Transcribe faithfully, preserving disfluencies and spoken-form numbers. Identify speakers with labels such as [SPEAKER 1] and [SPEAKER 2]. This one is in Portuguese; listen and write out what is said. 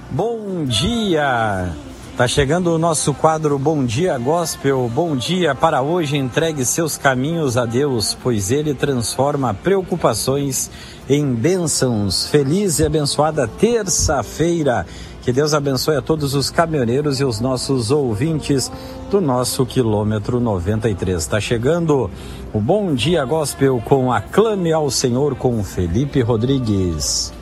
[SPEAKER 1] Bom dia! Tá chegando o nosso quadro Bom Dia Gospel. Bom dia para hoje, entregue seus caminhos a Deus, pois Ele transforma preocupações em bênçãos. Feliz e abençoada terça-feira. Que Deus abençoe a todos os caminhoneiros e os nossos ouvintes do nosso quilômetro noventa e três. Está chegando o Bom Dia Gospel com Aclame ao Senhor com Felipe Rodrigues.